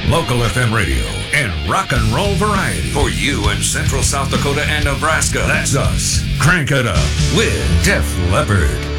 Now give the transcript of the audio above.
Local FM radio and rock and roll variety. For you in Central South Dakota and Nebraska. That's us. Crank it up with Def Leppard.